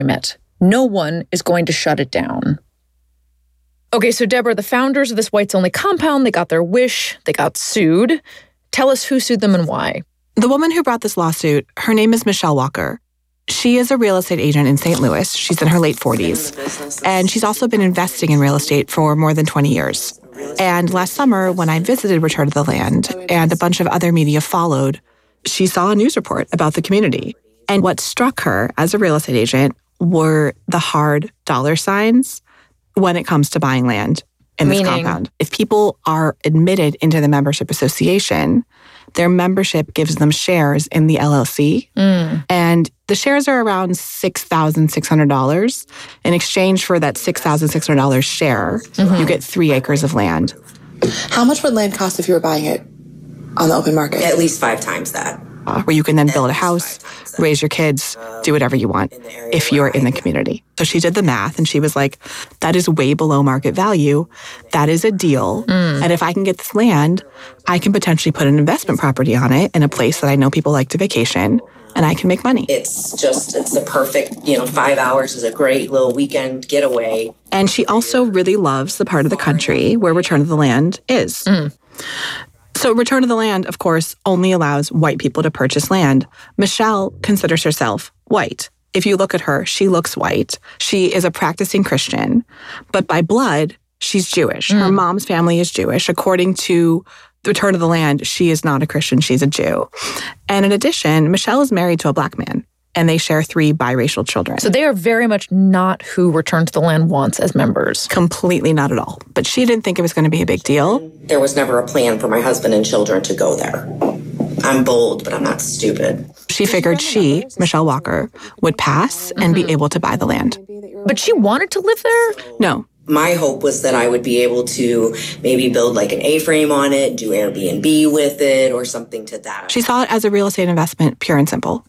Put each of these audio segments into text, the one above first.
met. No one is going to shut it down. Okay, so Deborah, the founders of this whites-only compound, they got their wish, they got sued. Tell us who sued them and why. The woman who brought this lawsuit, her name is Michelle Walker. She is a real estate agent in St. Louis. She's in her late 40s. And she's also been investing in real estate for more than 20 years. And last summer, when I visited Return to the Land and a bunch of other media followed, she saw a news report about the community. And what struck her as a real estate agent were the hard dollar signs when it comes to buying land in this compound. If people are admitted into the membership association, their membership gives them shares in the LLC. And the shares are around $6,600. In exchange for that $6,600 share, you get 3 acres of land. How much would land cost if you were buying it on the open market? At least 5 times that. Where you can then build a house, raise your kids, do whatever you want if you're in the community. So she did the math and she was like, that is way below market value. That is a deal. And if I can get this land, I can potentially put an investment property on it in a place that I know people like to vacation, and I can make money. It's the perfect, 5 hours is a great little weekend getaway. And she also really loves the part of the country where Return to the Land is. So Return to the Land, of course, only allows white people to purchase land. Michelle considers herself white. If you look at her, she looks white. She is a practicing Christian, but by blood, she's Jewish. Her mom's family is Jewish. According to Return to the Land, she is not a Christian, she's a Jew. And in addition, Michelle is married to a black man, and they share 3 biracial children. So they are very much not who Return to the Land wants as members. Completely not at all. But she didn't think it was going to be a big deal. There was never a plan for my husband and children to go there. I'm bold, but I'm not stupid. She figured she, Michelle Walker, would pass and be able to buy the land. But she wanted to live there? No. My hope was that I would be able to maybe build like an A-frame on it, do Airbnb with it, or something to that. She saw it as a real estate investment, pure and simple.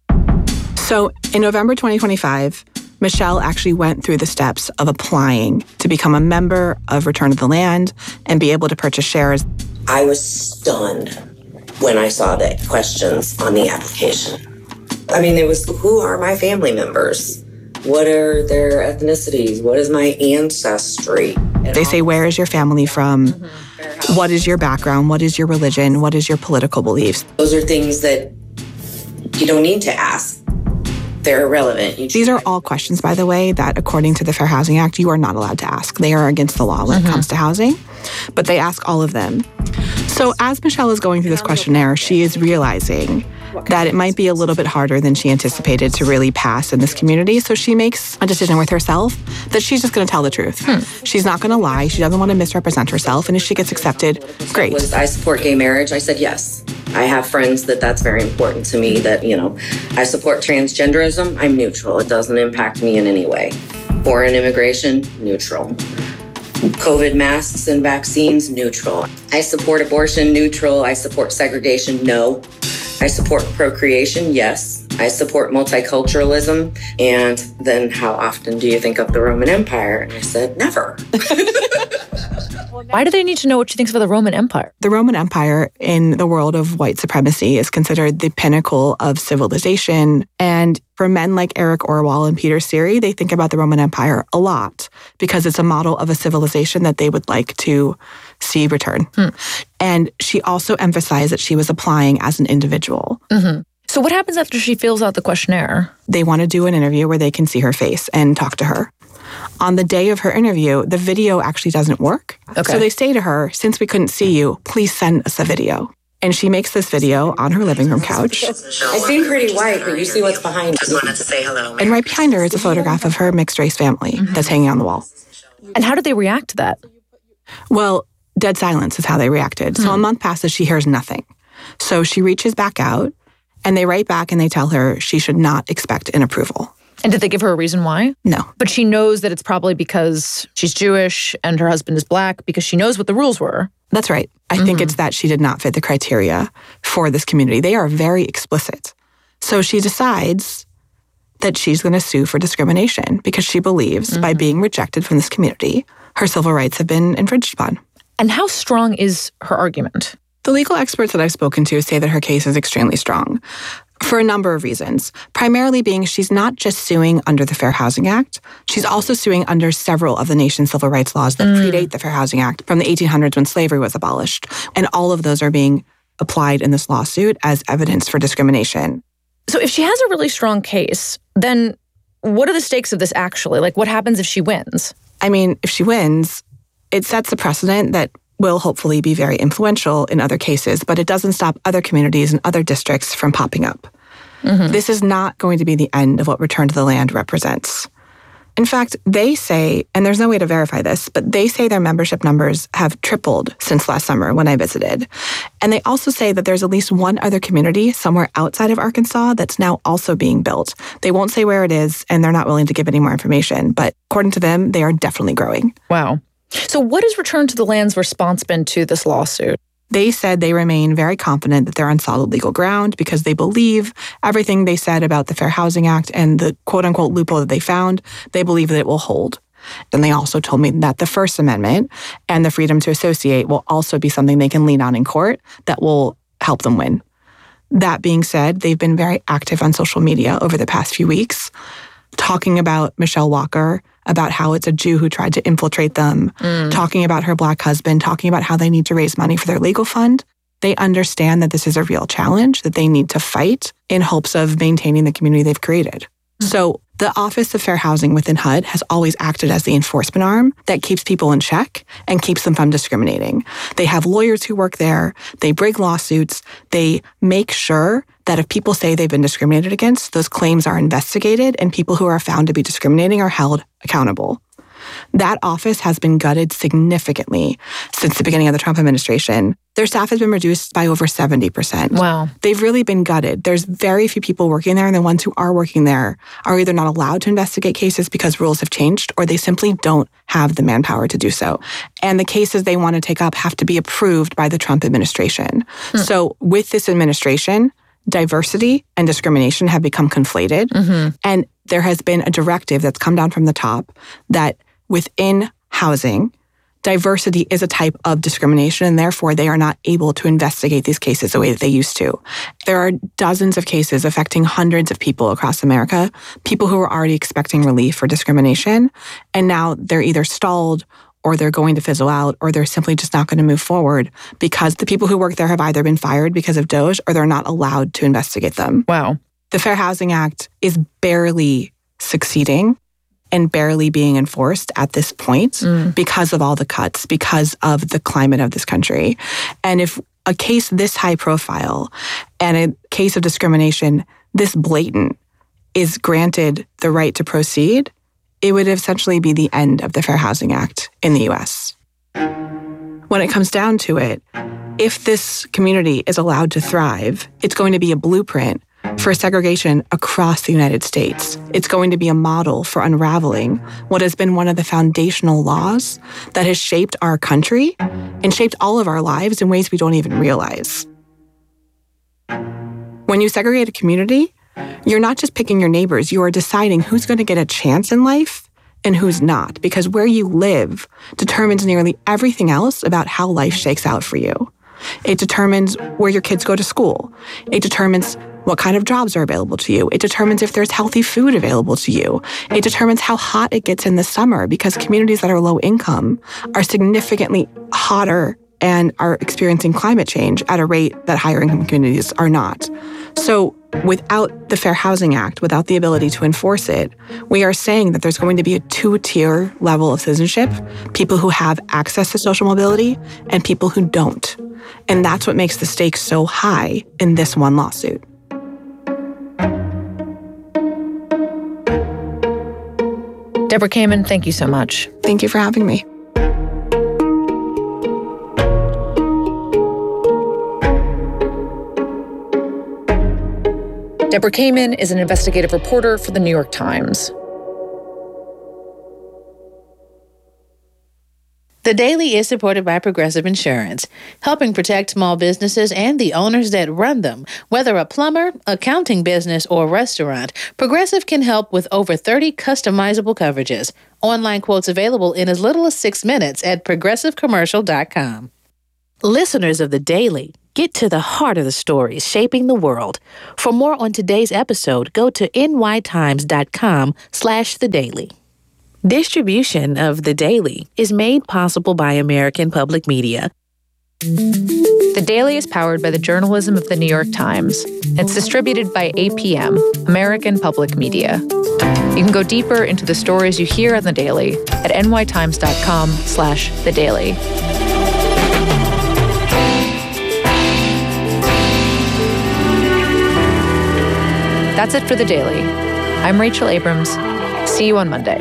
So in November 2025, Michelle actually went through the steps of applying to become a member of Return to the Land and be able to purchase shares. I was stunned when I saw the questions on the application. I mean, it was, who are my family members? What are their ethnicities? What is my ancestry? They say, where is your family from? What is your background? What is your religion? What is your political beliefs? Those are things that you don't need to ask. They're irrelevant. These are all questions, by the way, that according to the Fair Housing Act, you are not allowed to ask. They are against the law when it comes to housing, but they ask all of them. So as Michelle is going through this questionnaire, she is realizing that it might be a little bit harder than she anticipated to really pass in this community. So she makes a decision with herself that she's just going to tell the truth. She's not going to lie. She doesn't want to misrepresent herself. And if she gets accepted, great. I support gay marriage. I said yes. I have friends that's very important to me, that, I support transgenderism. I'm neutral. It doesn't impact me in any way. Foreign immigration, neutral. COVID masks and vaccines, neutral. I support abortion, neutral. I support segregation, no. I support procreation, yes. I support multiculturalism. And then how often do you think of the Roman Empire? And I said, never. Why do they need to know what she thinks of the Roman Empire? The Roman Empire in the world of white supremacy is considered the pinnacle of civilization. And for men like Eric Orwell and Peter Siri, they think about the Roman Empire a lot because it's a model of a civilization that they would like to see return. And she also emphasized that she was applying as an individual. So what happens after she fills out the questionnaire? They want to do an interview where they can see her face and talk to her. On the day of her interview, the video actually doesn't work. So they say to her, since we couldn't see you, please send us a video. And she makes this video on her living room couch. I seem pretty white, but you see what's behind me. Just wanted to say hello. And right behind her is a photograph of her mixed-race family that's hanging on the wall. And how did they react to that? Well, dead silence is how they reacted. So a month passes, she hears nothing. So she reaches back out, and they write back and they tell her she should not expect an approval. And did they give her a reason why? No. But she knows that it's probably because she's Jewish and her husband is black, because she knows what the rules were. That's right. I think it's that she did not fit the criteria for this community. They are very explicit. So she decides that she's going to sue for discrimination because she believes by being rejected from this community, her civil rights have been infringed upon. And how strong is her argument? The legal experts that I've spoken to say that her case is extremely strong. for a number of reasons, primarily being she's not just suing under the Fair Housing Act, she's also suing under several of the nation's civil rights laws that predate the Fair Housing Act from the 1800s when slavery was abolished. And all of those are being applied in this lawsuit as evidence for discrimination. So if she has a really strong case, then what are the stakes of this actually? Like, what happens if she wins? I mean, if she wins, it sets a precedent that will hopefully be very influential in other cases, but it doesn't stop other communities and other districts from popping up. This is not going to be the end of what Return to the Land represents. In fact, they say, and there's no way to verify this, but they say their membership numbers have tripled since last summer when I visited. And they also say that there's at least one other community somewhere outside of Arkansas that's now also being built. They won't say where it is, and they're not willing to give any more information. But according to them, they are definitely growing. Wow. So what has Return to the Land's response been to this lawsuit? They said they remain very confident that they're on solid legal ground because they believe everything they said about the Fair Housing Act and the quote-unquote loophole that they found, they believe that it will hold. And they also told me that the First Amendment and the freedom to associate will also be something they can lean on in court that will help them win. That being said, they've been very active on social media over the past few weeks, talking about Michelle Walker, about how it's a Jew who tried to infiltrate them, talking about her Black husband, talking about how they need to raise money for their legal fund. They understand that this is a real challenge that they need to fight in hopes of maintaining the community they've created. So the Office of Fair Housing within HUD has always acted as the enforcement arm that keeps people in check and keeps them from discriminating. They have lawyers who work there. They bring lawsuits. They make sure that if people say they've been discriminated against, those claims are investigated and people who are found to be discriminating are held accountable. That office has been gutted significantly since the beginning of the Trump administration. Their staff has been reduced by over 70%. Wow. They've really been gutted. There's very few people working there, and the ones who are working there are either not allowed to investigate cases because rules have changed, or they simply don't have the manpower to do so. And the cases they want to take up have to be approved by the Trump administration. So with this administration, diversity and discrimination have become conflated. And there has been a directive that's come down from the top that within housing, diversity is a type of discrimination, and therefore they are not able to investigate these cases the way that they used to. There are dozens of cases affecting hundreds of people across America, people who were already expecting relief for discrimination, and now they're either stalled or they're going to fizzle out, or they're simply just not going to move forward because the people who work there have either been fired because of DOJ or they're not allowed to investigate them. Wow. The Fair Housing Act is barely succeeding and barely being enforced at this point because of all the cuts, because of the climate of this country. And if a case this high profile and a case of discrimination this blatant is granted the right to proceed, it would essentially be the end of the Fair Housing Act in the U.S. When it comes down to it, if this community is allowed to thrive, it's going to be a blueprint for segregation across the United States. It's going to be a model for unraveling what has been one of the foundational laws that has shaped our country and shaped all of our lives in ways we don't even realize. When you segregate a community, you're not just picking your neighbors, you are deciding who's going to get a chance in life and who's not, because where you live determines nearly everything else about how life shakes out for you. It determines where your kids go to school. It determines what kind of jobs are available to you. It determines if there's healthy food available to you. It determines how hot it gets in the summer, because communities that are low income are significantly hotter and are experiencing climate change at a rate that higher income communities are not. So without the Fair Housing Act, without the ability to enforce it, we are saying that there's going to be a two-tier level of citizenship, people who have access to social mobility and people who don't. And that's what makes the stakes so high in this one lawsuit. Deborah Kamen, thank you so much. Thank you for having me. Deborah Kamen is an investigative reporter for The New York Times. The Daily is supported by Progressive Insurance, helping protect small businesses and the owners that run them. Whether a plumber, accounting business, or restaurant, Progressive can help with over 30 customizable coverages. Online quotes available in as little as 6 minutes at progressivecommercial.com. Listeners of The Daily Get to the heart of the stories shaping the world. For more on today's episode, go to nytimes.com/The Daily. Distribution of The Daily is made possible by American Public Media. The Daily is powered by the journalism of The New York Times. It's distributed by APM, American Public Media. You can go deeper into the stories you hear on The Daily at nytimes.com/The Daily. That's it for The Daily. I'm Rachel Abrams. See you on Monday.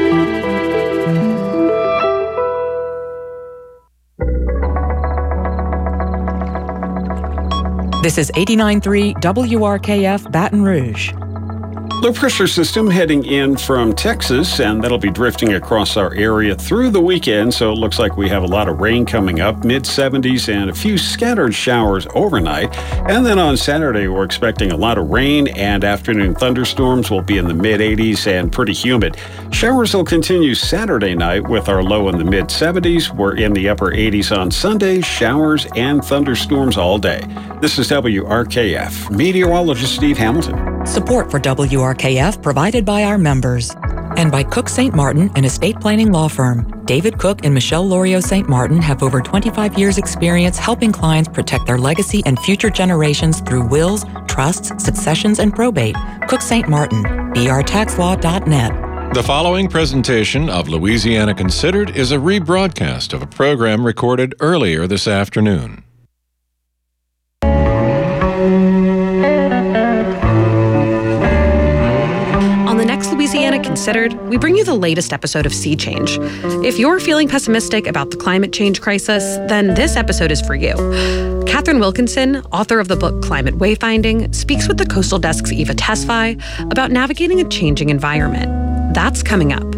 This is 89.3 WRKF Baton Rouge. Low pressure system heading in from Texas, and that'll be drifting across our area through the weekend, so it looks like we have a lot of rain coming up, mid-70s, and a few scattered showers overnight. And then on Saturday, we're expecting a lot of rain, and afternoon thunderstorms will be in the mid-80s and pretty humid. Showers will continue Saturday night with our low in the mid-70s. We're in the upper 80s on Sunday, showers and thunderstorms all day. This is WRKF. Meteorologist Steve Hamilton. Support for WRKF provided by our members and by Cook St. Martin, an estate planning law firm. David Cook and Michelle Lorio St. Martin have over 25 years experience helping clients protect their legacy and future generations through wills, trusts, successions, and probate. Cook St. Martin, brtaxlaw.net. The following presentation of Louisiana Considered is a rebroadcast of a program recorded earlier this afternoon. Louisiana Considered, we bring you the latest episode of Sea Change. If you're feeling pessimistic about the climate change crisis, then this episode is for you. Catherine Wilkinson, author of the book Climate Wayfinding, speaks with the Coastal Desk's Eva Tesfaye about navigating a changing environment. That's coming up.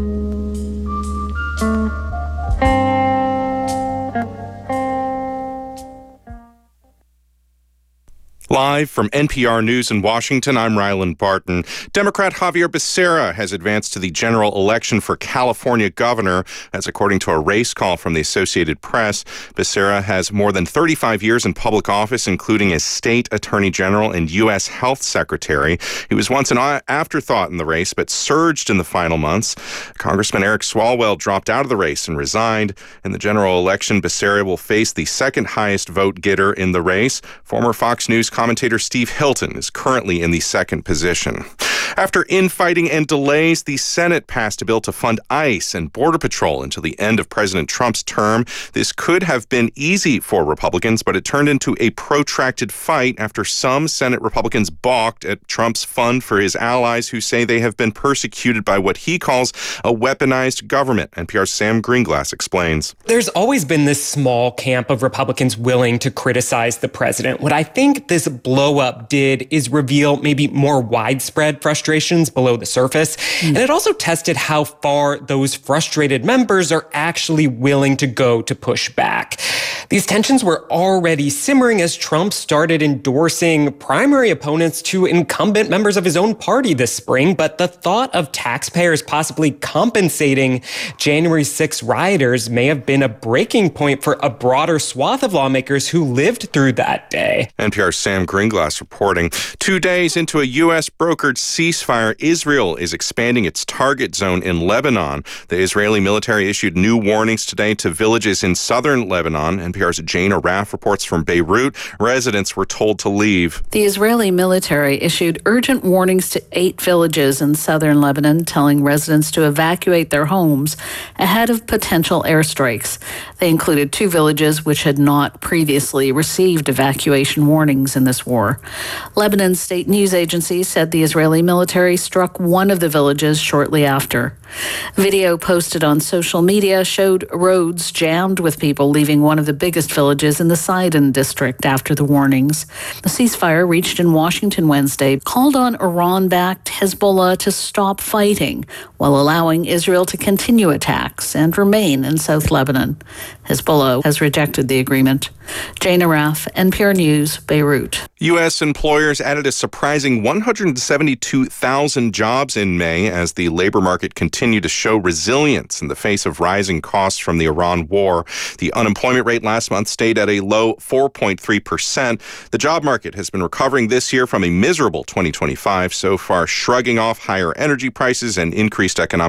Live from NPR News in Washington, I'm Ryland Barton. Democrat Xavier Becerra has advanced to the general election for California governor. That's according to a race call from the Associated Press. Becerra has more than 35 years in public office, including as state attorney general and U.S. health secretary. He was once an afterthought in the race, but surged in the final months. Congressman Eric Swalwell dropped out of the race and resigned. In the general election, Becerra will face the second highest vote getter in the race. Former Fox News commentator Steve Hilton is currently in the second position. After infighting and delays, the Senate passed a bill to fund ICE and Border Patrol until the end of President Trump's term. This could have been easy for Republicans, but it turned into a protracted fight after some Senate Republicans balked at Trump's fund for his allies who say they have been persecuted by what he calls a weaponized government. NPR's Sam Greenglass explains. There's always been this small camp of Republicans willing to criticize the president. What I think this blow-up did is reveal maybe more widespread frustrations below the surface. And it also tested how far those frustrated members are actually willing to go to push back. These tensions were already simmering as Trump started endorsing primary opponents to incumbent members of his own party this spring. But the thought of taxpayers possibly compensating January 6 rioters may have been a breaking point for a broader swath of lawmakers who lived through that day. NPR's Sam Greenglass reporting. 2 days into a U.S. brokered ceasefire, Israel is expanding its target zone in Lebanon. The Israeli military issued new warnings today to villages in southern Lebanon. NPR's Jane Araf reports from Beirut. Residents were told to leave. The Israeli military issued urgent warnings to 8 villages in southern Lebanon, telling residents to evacuate their homes ahead of potential airstrikes. They included 2 villages which had not previously received evacuation warnings in this war. Lebanon's state news agency said the Israeli military struck one of the villages shortly after. Video posted on social media showed roads jammed with people leaving one of the biggest villages in the Sidon district after the warnings. The ceasefire reached in Washington Wednesday called on Iran-backed Hezbollah to stop fighting while allowing Israel to continue attacks and remain in South Lebanon. Hezbollah has rejected the agreement. Jane Araf, NPR News, Beirut. U.S. employers added a surprising 172,000 jobs in May as the labor market continued to show resilience in the face of rising costs from the Iran war. The unemployment rate last month stayed at a low 4.3%. The job market has been recovering this year from a miserable 2025, so far shrugging off higher energy prices and increased economic